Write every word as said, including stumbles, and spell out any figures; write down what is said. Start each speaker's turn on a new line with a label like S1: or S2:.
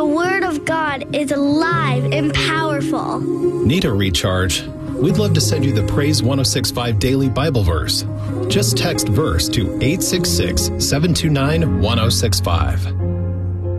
S1: The Word of God is alive and powerful.
S2: Need a recharge? We'd love to send you the Praise one oh six point five Daily Bible Verse. Just text verse to eight six six, seven two nine, one oh six five.